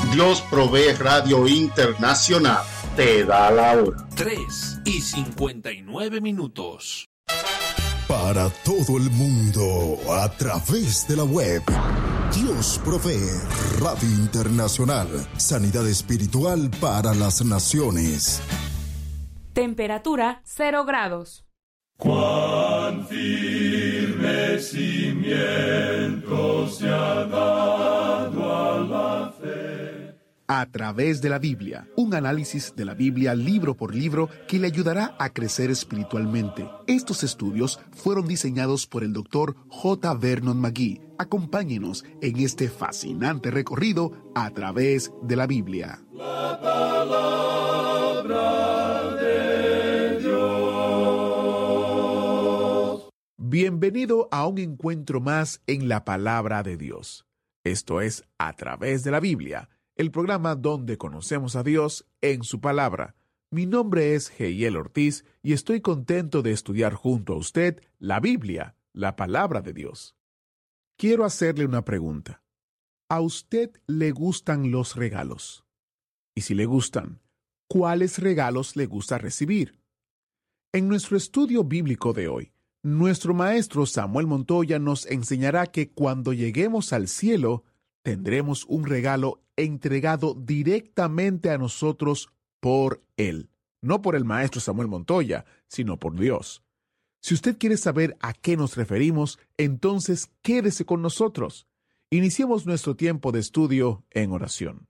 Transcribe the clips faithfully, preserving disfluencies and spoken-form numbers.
Dios Provee Radio Internacional te da la hora. tres y cincuenta y nueve minutos. Para todo el mundo, a través de la web. Dios Provee Radio Internacional. Sanidad espiritual para las naciones. Temperatura cero grados. Cuán firme cimiento se ha dado a la fe. A través de la Biblia, un análisis de la Biblia libro por libro que le ayudará a crecer espiritualmente. Estos estudios fueron diseñados por el doctor J. Vernon McGee. Acompáñenos en este fascinante recorrido a través de la Biblia. La palabra de Dios. Bienvenido a un encuentro más en la palabra de Dios. Esto es A través de la Biblia, el programa donde conocemos a Dios en su palabra. Mi nombre es Heiel Ortiz y estoy contento de estudiar junto a usted la Biblia, la palabra de Dios. Quiero hacerle una pregunta. ¿A usted le gustan los regalos? Y si le gustan, ¿cuáles regalos le gusta recibir? En nuestro estudio bíblico de hoy, nuestro maestro Samuel Montoya nos enseñará que cuando lleguemos al cielo, tendremos un regalo entregado directamente a nosotros por Él. No por el maestro Samuel Montoya, sino por Dios. Si usted quiere saber a qué nos referimos, entonces quédese con nosotros. Iniciemos nuestro tiempo de estudio en oración.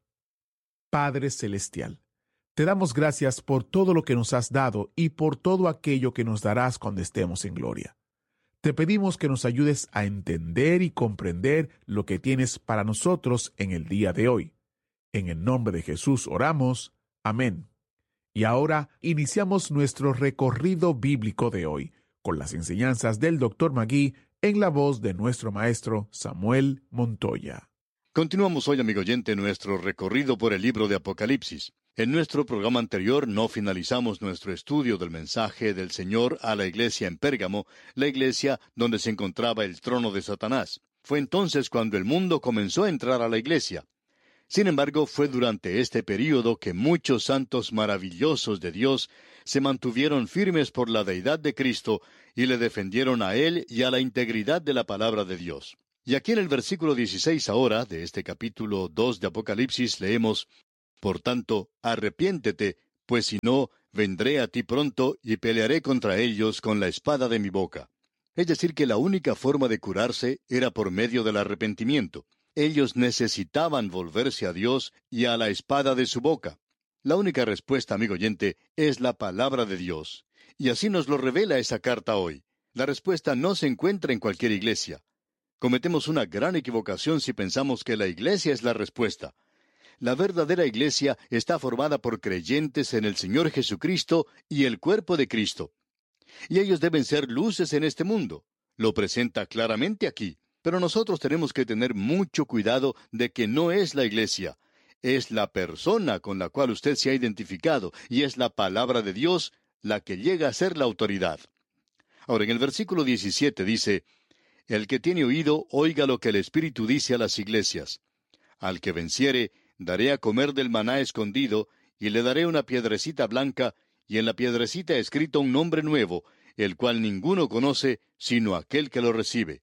Padre Celestial, te damos gracias por todo lo que nos has dado y por todo aquello que nos darás cuando estemos en gloria. Te pedimos que nos ayudes a entender y comprender lo que tienes para nosotros en el día de hoy. En el nombre de Jesús oramos. Amén. Y ahora iniciamos nuestro recorrido bíblico de hoy, con las enseñanzas del doctor McGee en la voz de nuestro maestro Samuel Montoya. Continuamos hoy, amigo oyente, nuestro recorrido por el libro de Apocalipsis. En nuestro programa anterior no finalizamos nuestro estudio del mensaje del Señor a la iglesia en Pérgamo, la iglesia donde se encontraba el trono de Satanás. Fue entonces cuando el mundo comenzó a entrar a la iglesia. Sin embargo, fue durante este período que muchos santos maravillosos de Dios se mantuvieron firmes por la deidad de Cristo y le defendieron a Él y a la integridad de la palabra de Dios. Y aquí en el versículo dieciséis ahora, de este capítulo dos de Apocalipsis, leemos: Por tanto, arrepiéntete, pues si no, vendré a ti pronto y pelearé contra ellos con la espada de mi boca. Es decir, que la única forma de curarse era por medio del arrepentimiento. Ellos necesitaban volverse a Dios y a la espada de su boca. La única respuesta, amigo oyente, es la palabra de Dios. Y así nos lo revela esa carta hoy. La respuesta no se encuentra en cualquier iglesia. Cometemos una gran equivocación si pensamos que la iglesia es la respuesta. La verdadera iglesia está formada por creyentes en el Señor Jesucristo y el cuerpo de Cristo. Y ellos deben ser luces en este mundo. Lo presenta claramente aquí. Pero nosotros tenemos que tener mucho cuidado de que no es la iglesia. Es la persona con la cual usted se ha identificado, y es la palabra de Dios la que llega a ser la autoridad. Ahora, en el versículo diecisiete dice: El que tiene oído, oiga lo que el Espíritu dice a las iglesias. Al que venciere, daré a comer del maná escondido, y le daré una piedrecita blanca, y en la piedrecita escrito un nombre nuevo, el cual ninguno conoce, sino aquel que lo recibe.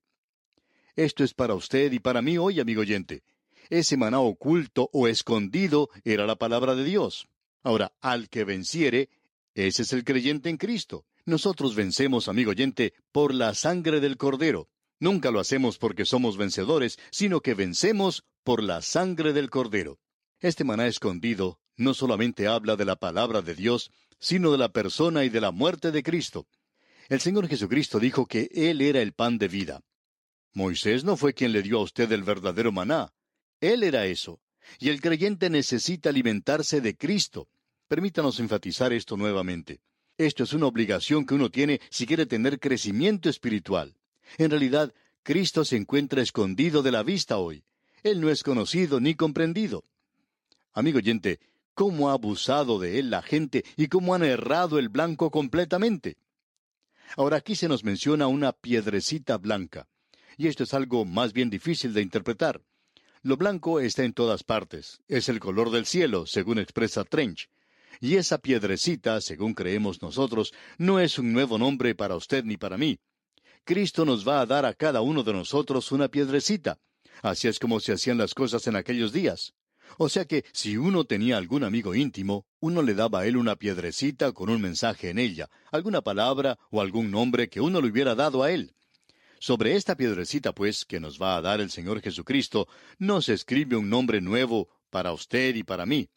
Esto es para usted y para mí hoy, amigo oyente. Ese maná oculto o escondido era la palabra de Dios. Ahora, al que venciere, ese es el creyente en Cristo. Nosotros vencemos, amigo oyente, por la sangre del Cordero. Nunca lo hacemos porque somos vencedores, sino que vencemos por la sangre del Cordero. Este maná escondido no solamente habla de la palabra de Dios, sino de la persona y de la muerte de Cristo. El Señor Jesucristo dijo que Él era el pan de vida. Moisés no fue quien le dio a usted el verdadero maná. Él era eso. Y el creyente necesita alimentarse de Cristo. Permítanos enfatizar esto nuevamente. Esto es una obligación que uno tiene si quiere tener crecimiento espiritual. En realidad, Cristo se encuentra escondido de la vista hoy. Él no es conocido ni comprendido. Amigo oyente, ¿cómo ha abusado de él la gente y cómo han errado el blanco completamente? Ahora aquí se nos menciona una piedrecita blanca. Y esto es algo más bien difícil de interpretar. Lo blanco está en todas partes. Es el color del cielo, según expresa Trench. Y esa piedrecita, según creemos nosotros, no es un nuevo nombre para usted ni para mí. Cristo nos va a dar a cada uno de nosotros una piedrecita. Así es como se hacían las cosas en aquellos días. O sea que si uno tenía algún amigo íntimo, uno le daba a él una piedrecita con un mensaje en ella, alguna palabra o algún nombre que uno le hubiera dado a él. Sobre esta piedrecita, pues, que nos va a dar el Señor Jesucristo, no se escribe un nombre nuevo para usted y para mí.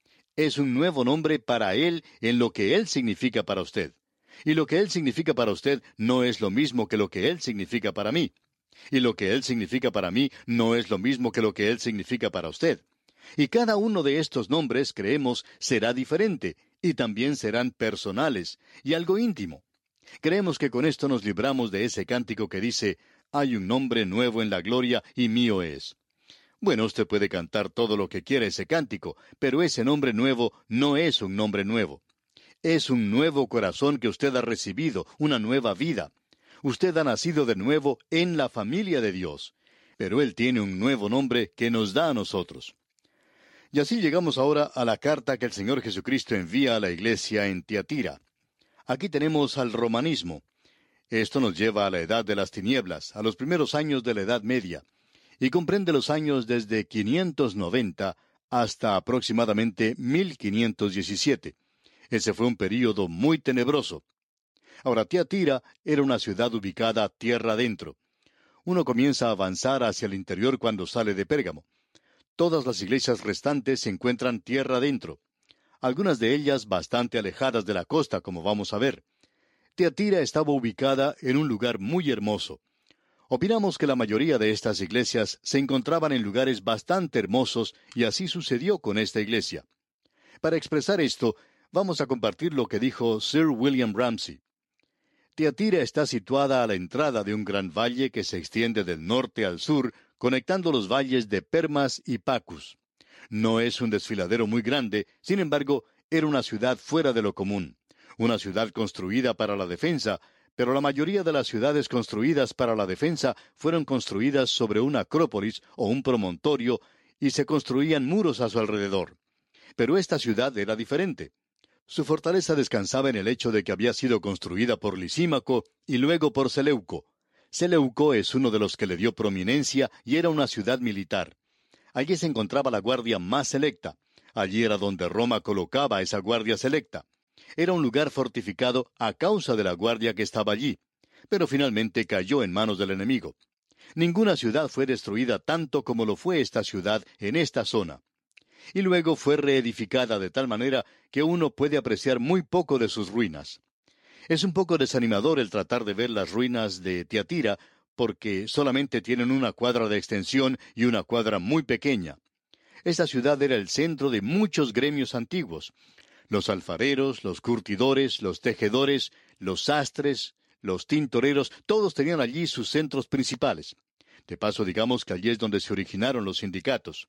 Es un nuevo nombre para Él en lo que Él significa para usted. Y lo que Él significa para usted no es lo mismo que lo que Él significa para mí. Y lo que Él significa para mí no es lo mismo que lo que Él significa para usted. Y cada uno de estos nombres, creemos, será diferente, y también serán personales, y algo íntimo. Creemos que con esto nos libramos de ese cántico que dice, hay un nombre nuevo en la gloria, y mío es. Bueno, usted puede cantar todo lo que quiera ese cántico, pero ese nombre nuevo no es un nombre nuevo. Es un nuevo corazón que usted ha recibido, una nueva vida. Usted ha nacido de nuevo en la familia de Dios. Pero Él tiene un nuevo nombre que nos da a nosotros. Y así llegamos ahora a la carta que el Señor Jesucristo envía a la iglesia en Tiatira. Aquí tenemos al romanismo. Esto nos lleva a la edad de las tinieblas, a los primeros años de la Edad Media, y comprende los años desde quinientos noventa hasta aproximadamente mil quinientos diecisiete. Ese fue un período muy tenebroso. Ahora, Tiatira era una ciudad ubicada tierra adentro. Uno comienza a avanzar hacia el interior cuando sale de Pérgamo. Todas las iglesias restantes se encuentran tierra adentro. Algunas de ellas bastante alejadas de la costa, como vamos a ver. Tiatira estaba ubicada en un lugar muy hermoso. Opinamos que la mayoría de estas iglesias se encontraban en lugares bastante hermosos, y así sucedió con esta iglesia. Para expresar esto, vamos a compartir lo que dijo Sir William Ramsay. Tiatira está situada a la entrada de un gran valle que se extiende del norte al sur, conectando los valles de Permas y Pacus. No es un desfiladero muy grande, sin embargo, era una ciudad fuera de lo común, una ciudad construida para la defensa, pero la mayoría de las ciudades construidas para la defensa fueron construidas sobre una acrópolis o un promontorio y se construían muros a su alrededor. Pero esta ciudad era diferente. Su fortaleza descansaba en el hecho de que había sido construida por Lisímaco y luego por Seleuco. Seleuco es uno de los que le dio prominencia y era una ciudad militar. Allí se encontraba la guardia más selecta. Allí era donde Roma colocaba esa guardia selecta. Era un lugar fortificado a causa de la guardia que estaba allí, pero finalmente cayó en manos del enemigo. Ninguna ciudad fue destruida tanto como lo fue esta ciudad en esta zona. Y luego fue reedificada de tal manera que uno puede apreciar muy poco de sus ruinas. Es un poco desanimador el tratar de ver las ruinas de Tiatira, porque solamente tienen una cuadra de extensión y una cuadra muy pequeña. Esta ciudad era el centro de muchos gremios antiguos. Los alfareros, los curtidores, los tejedores, los sastres, los tintoreros, todos tenían allí sus centros principales. De paso, digamos que allí es donde se originaron los sindicatos.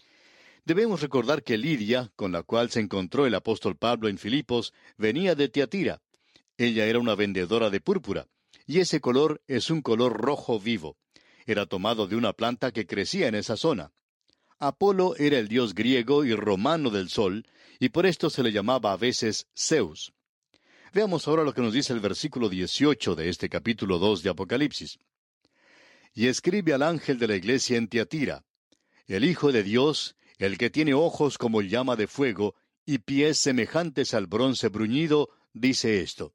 Debemos recordar que Lidia, con la cual se encontró el apóstol Pablo en Filipos, venía de Tiatira. Ella era una vendedora de púrpura, y ese color es un color rojo vivo. Era tomado de una planta que crecía en esa zona. Apolo era el dios griego y romano del sol, y por esto se le llamaba a veces Zeus. Veamos ahora lo que nos dice el versículo dieciocho de este capítulo dos de Apocalipsis. Y escribe al ángel de la iglesia en Tiatira, el Hijo de Dios, el que tiene ojos como llama de fuego y pies semejantes al bronce bruñido, dice esto.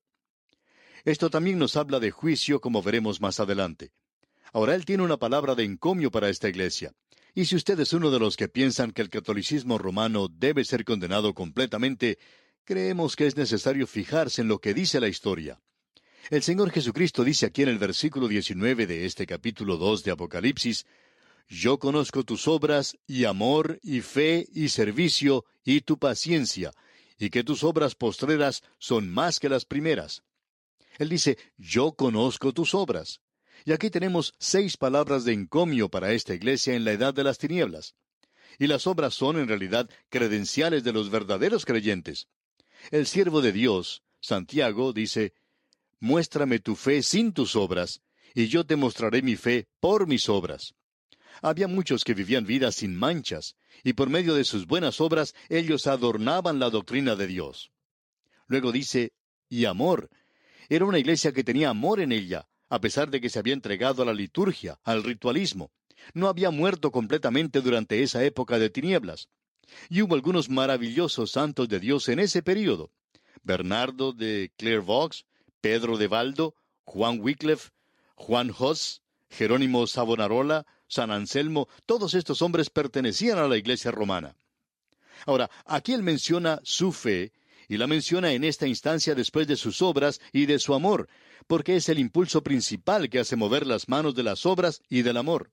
Esto también nos habla de juicio, como veremos más adelante. Ahora él tiene una palabra de encomio para esta iglesia. Y si usted es uno de los que piensan que el catolicismo romano debe ser condenado completamente, creemos que es necesario fijarse en lo que dice la historia. El Señor Jesucristo dice aquí en el versículo diecinueve de este capítulo dos de Apocalipsis, Yo conozco tus obras, y amor, y fe, y servicio, y tu paciencia, y que tus obras postreras son más que las primeras. Él dice, yo conozco tus obras. Y aquí tenemos seis palabras de encomio para esta iglesia en la edad de las tinieblas. Y las obras son en realidad credenciales de los verdaderos creyentes. El siervo de Dios, Santiago, dice, muéstrame tu fe sin tus obras, y yo te mostraré mi fe por mis obras. Había muchos que vivían vidas sin manchas, y por medio de sus buenas obras ellos adornaban la doctrina de Dios. Luego dice, y amor. Era una iglesia que tenía amor en ella, a pesar de que se había entregado a la liturgia, al ritualismo. No había muerto completamente durante esa época de tinieblas. Y hubo algunos maravillosos santos de Dios en ese período. Bernardo de Clairvaux, Pedro de Valdo, Juan Wycliffe, Juan Hus, Jerónimo Savonarola, San Anselmo, todos estos hombres pertenecían a la iglesia romana. Ahora, aquí él menciona su fe, y la menciona en esta instancia después de sus obras y de su amor, porque es el impulso principal que hace mover las manos de las obras y del amor.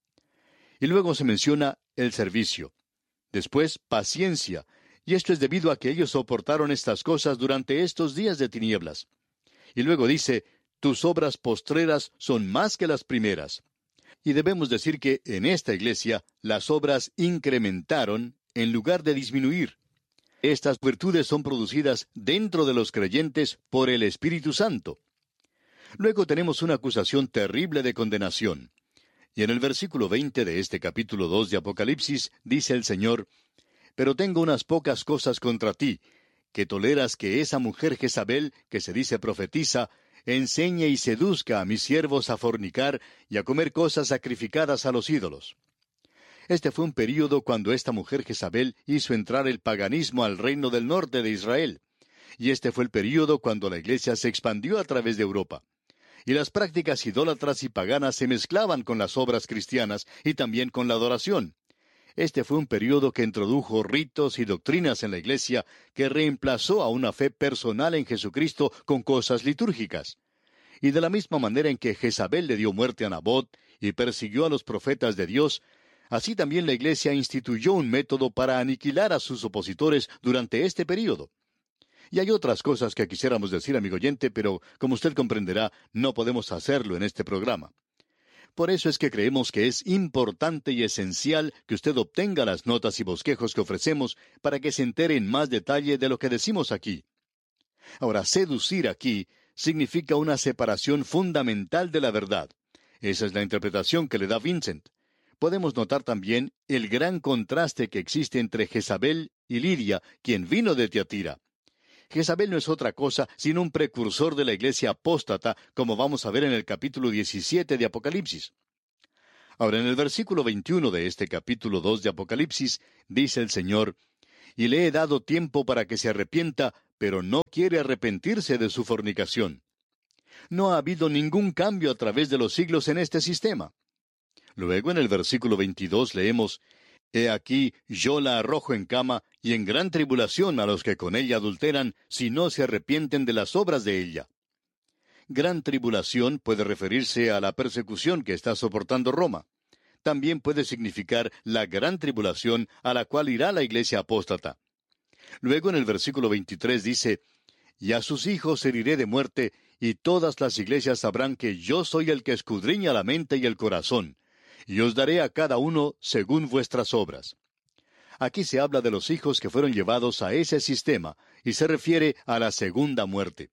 Y luego se menciona el servicio. Después, paciencia, y esto es debido a que ellos soportaron estas cosas durante estos días de tinieblas. Y luego dice, tus obras postreras son más que las primeras. Y debemos decir que en esta iglesia las obras incrementaron en lugar de disminuir. Estas virtudes son producidas dentro de los creyentes por el Espíritu Santo. Luego tenemos una acusación terrible de condenación. Y en el versículo veinte de este capítulo dos de Apocalipsis dice el Señor, pero tengo unas pocas cosas contra ti, que toleras que esa mujer Jezabel, que se dice profetiza, enseñe y seduzca a mis siervos a fornicar y a comer cosas sacrificadas a los ídolos. Este fue un período cuando esta mujer Jezabel hizo entrar el paganismo al reino del norte de Israel. Y este fue el período cuando la iglesia se expandió a través de Europa. Y las prácticas idólatras y paganas se mezclaban con las obras cristianas y también con la adoración. Este fue un período que introdujo ritos y doctrinas en la iglesia que reemplazó a una fe personal en Jesucristo con cosas litúrgicas. Y de la misma manera en que Jezabel le dio muerte a Nabot y persiguió a los profetas de Dios, así también la iglesia instituyó un método para aniquilar a sus opositores durante este período. Y hay otras cosas que quisiéramos decir, amigo oyente, pero como usted comprenderá, no podemos hacerlo en este programa. Por eso es que creemos que es importante y esencial que usted obtenga las notas y bosquejos que ofrecemos para que se entere en más detalle de lo que decimos aquí. Ahora, seducir aquí significa una separación fundamental de la verdad. Esa es la interpretación que le da Vincent. Podemos notar también el gran contraste que existe entre Jezabel y Lidia, quien vino de Tiatira. Jezabel no es otra cosa sino un precursor de la iglesia apóstata, como vamos a ver en el capítulo diecisiete de Apocalipsis. Ahora, en el versículo veintiuno de este capítulo dos de Apocalipsis, dice el Señor, «Y le he dado tiempo para que se arrepienta, pero no quiere arrepentirse de su fornicación». No ha habido ningún cambio a través de los siglos en este sistema. Luego, en el versículo veintidós leemos, «He aquí, yo la arrojo en cama, y en gran tribulación a los que con ella adulteran, si no se arrepienten de las obras de ella». Gran tribulación puede referirse a la persecución que está soportando Roma. También puede significar la gran tribulación a la cual irá la iglesia apóstata. Luego, en el versículo veintitrés dice, «Y a sus hijos heriré de muerte, y todas las iglesias sabrán que yo soy el que escudriña la mente y el corazón, y os daré a cada uno según vuestras obras». Aquí se habla de los hijos que fueron llevados a ese sistema, y se refiere a la segunda muerte.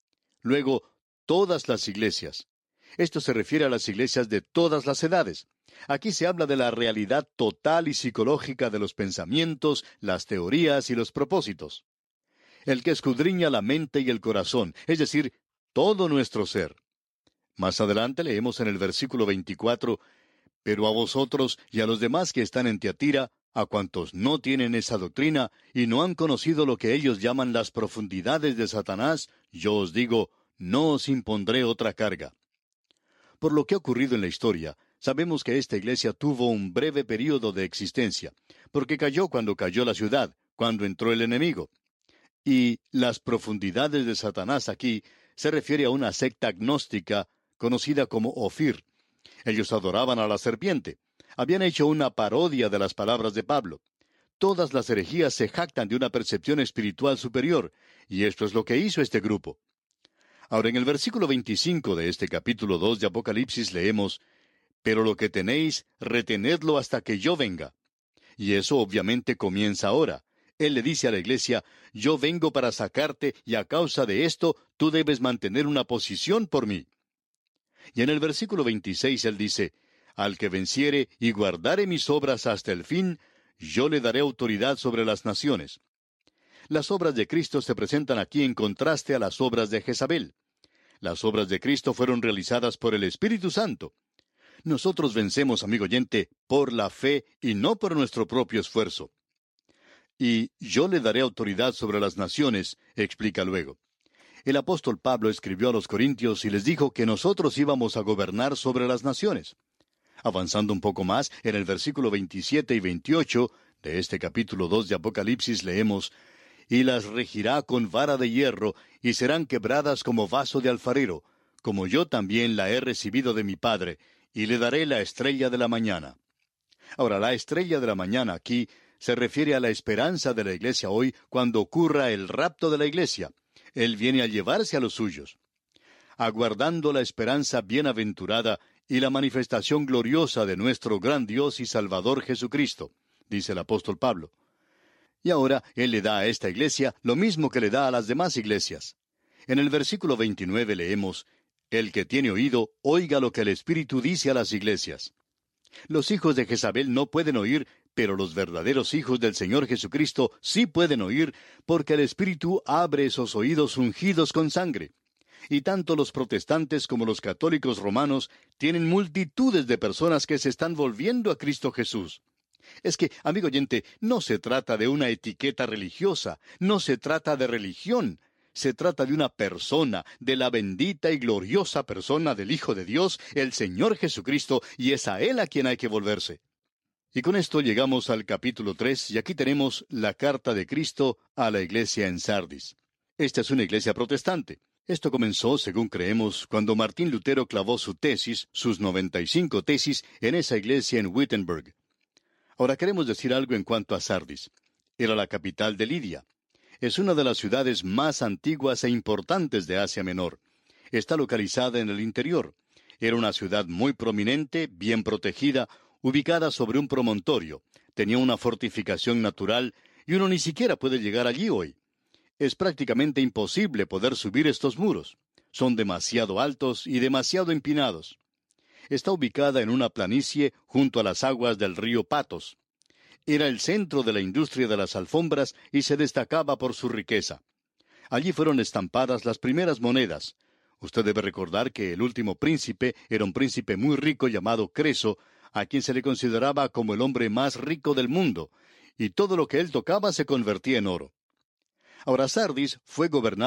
Luego, todas las iglesias. Esto se refiere a las iglesias de todas las edades. Aquí se habla de la realidad total y psicológica de los pensamientos, las teorías y los propósitos. El que escudriña la mente y el corazón, es decir, todo nuestro ser. Más adelante leemos en el versículo veinticuatro, «Pero a vosotros y a los demás que están en Tiatira, a cuantos no tienen esa doctrina y no han conocido lo que ellos llaman las profundidades de Satanás, yo os digo, no os impondré otra carga». Por lo que ha ocurrido en la historia, sabemos que esta iglesia tuvo un breve período de existencia, porque cayó cuando cayó la ciudad, cuando entró el enemigo. Y las profundidades de Satanás aquí se refiere a una secta gnóstica conocida como Ofir. Ellos adoraban a la serpiente. Habían hecho una parodia de las palabras de Pablo. Todas las herejías se jactan de una percepción espiritual superior, y esto es lo que hizo este grupo. Ahora, en el versículo veinticinco de este capítulo dos de Apocalipsis leemos, «Pero lo que tenéis, retenedlo hasta que yo venga». Y eso obviamente comienza ahora. Él le dice a la iglesia, «Yo vengo para sacarte, y a causa de esto, tú debes mantener una posición por mí». Y en el versículo veintiséis él dice, Al que venciere y guardare mis obras hasta el fin, yo le daré autoridad sobre las naciones. Las obras de Cristo se presentan aquí en contraste a las obras de Jezabel. Las obras de Cristo fueron realizadas por el Espíritu Santo. Nosotros vencemos, amigo oyente, por la fe y no por nuestro propio esfuerzo. Y yo le daré autoridad sobre las naciones, explica luego. El apóstol Pablo escribió a los Corintios y les dijo que nosotros íbamos a gobernar sobre las naciones. Avanzando un poco más, en el versículo veintisiete y veintiocho de este capítulo dos de Apocalipsis leemos: «Y las regirá con vara de hierro, y serán quebradas como vaso de alfarero, como yo también la he recibido de mi Padre, y le daré la estrella de la mañana». Ahora, la estrella de la mañana aquí se refiere a la esperanza de la iglesia hoy cuando ocurra el rapto de la iglesia. Él viene a llevarse a los suyos. Aguardando la esperanza bienaventurada y la manifestación gloriosa de nuestro gran Dios y Salvador Jesucristo, dice el apóstol Pablo. Y ahora Él le da a esta iglesia lo mismo que le da a las demás iglesias. En el versículo veintinueve leemos: «El que tiene oído, oiga lo que el Espíritu dice a las iglesias». Los hijos de Jezabel no pueden oír, pero los verdaderos hijos del Señor Jesucristo sí pueden oír, porque el Espíritu abre esos oídos ungidos con sangre. Y tanto los protestantes como los católicos romanos tienen multitudes de personas que se están volviendo a Cristo Jesús. Es que, amigo oyente, no se trata de una etiqueta religiosa, no se trata de religión. Se trata de una persona, de la bendita y gloriosa persona del Hijo de Dios, el Señor Jesucristo, y es a Él a quien hay que volverse. Y con esto llegamos al capítulo tres, y aquí tenemos la carta de Cristo a la iglesia en Sardis. Esta es una iglesia protestante. Esto comenzó, según creemos, cuando Martín Lutero clavó su tesis, sus noventa y cinco tesis, en esa iglesia en Wittenberg. Ahora queremos decir algo en cuanto a Sardis. Era la capital de Lidia. Es una de las ciudades más antiguas e importantes de Asia Menor. Está localizada en el interior. Era una ciudad muy prominente, bien protegida, ubicada sobre un promontorio. Tenía una fortificación natural y uno ni siquiera puede llegar allí hoy. Es prácticamente imposible poder subir estos muros. Son demasiado altos y demasiado empinados. Está ubicada en una planicie junto a las aguas del río Patos. Era el centro de la industria de las alfombras y se destacaba por su riqueza. Allí fueron estampadas las primeras monedas. Usted debe recordar que el último príncipe era un príncipe muy rico llamado Creso, a quien se le consideraba como el hombre más rico del mundo, y todo lo que él tocaba se convertía en oro. Ahora Sardis fue gobernada